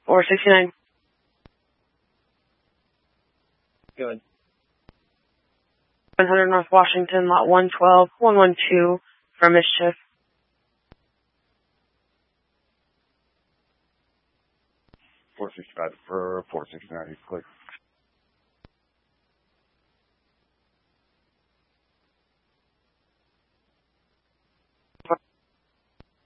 469. Good. 100 North Washington, lot 112, 112 for Mischief. 465 for 469, he's clear.